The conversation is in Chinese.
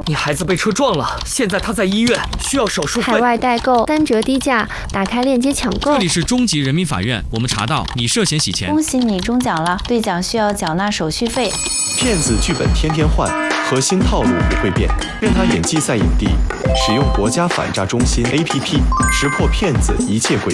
你孩子被车撞了，现在他在医院，需要手术费。 海外代购3折低价，打开链接抢购。 这里是中级人民法院，我们查到你涉嫌洗钱。 恭喜你中奖了，兑奖需要缴纳手续费。 骗子剧本天天换，核心套路不会变，任他演技赛影帝。使用国家反诈中心 APP，识破骗子一切诡